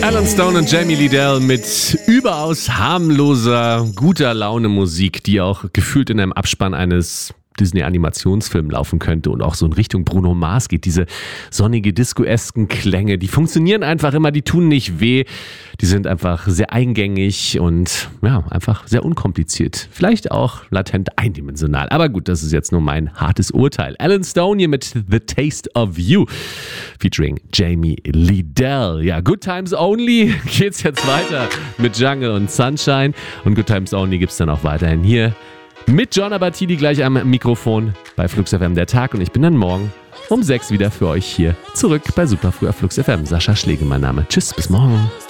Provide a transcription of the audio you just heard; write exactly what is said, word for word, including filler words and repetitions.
Alan Stone und Jamie Liddell mit überaus harmloser, guter Laune Musik, die auch gefühlt in einem Abspann eines Disney-Animationsfilm laufen könnte und auch so in Richtung Bruno Mars geht. Diese sonnige, disco-esken Klänge, die funktionieren einfach immer, die tun nicht weh. Die sind einfach sehr eingängig und ja, einfach sehr unkompliziert. Vielleicht auch latent eindimensional. Aber gut, das ist jetzt nur mein hartes Urteil. Alan Stone hier mit The Taste of You featuring Jamie Liddell. Ja, Good Times Only geht's jetzt weiter mit Jungle und Sunshine. Und Good Times Only gibt's dann auch weiterhin hier mit John Abatidi gleich am Mikrofon bei Flux F M der Tag und ich bin dann morgen um sechs wieder für euch hier zurück bei Superfrüh auf Flux F M. Sascha Schläge mein Name. Tschüss, bis morgen.